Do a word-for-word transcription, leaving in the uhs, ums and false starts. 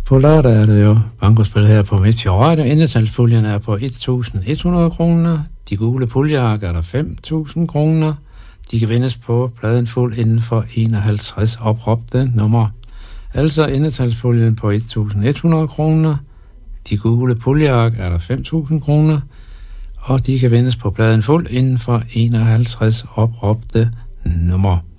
På lørdag er det jo bankospil her på Meteor Radio. Endetalspuljen er på et tusind et hundrede kroner. De gule puljeark er der fem tusind kroner. De kan vindes på pladen fuld inden for enoghalvtreds opråbte nummer. Altså endetalspuljen på et tusind et hundrede kroner. De gule puljeark er der fem tusind kroner. Og de kan vindes på pladen fuld inden for enoghalvtreds opråbte nummer.